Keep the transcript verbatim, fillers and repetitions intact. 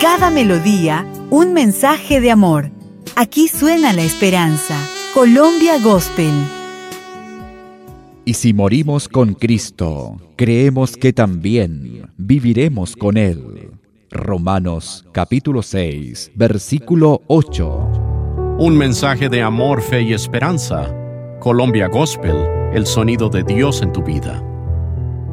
cada melodía, un mensaje de amor. Aquí suena la esperanza. Colombia Gospel. Y si morimos con Cristo, creemos que también viviremos con Él. Romanos capítulo seis, versículo ocho. Un mensaje de amor, fe y esperanza. Colombia Gospel, el sonido de Dios en tu vida.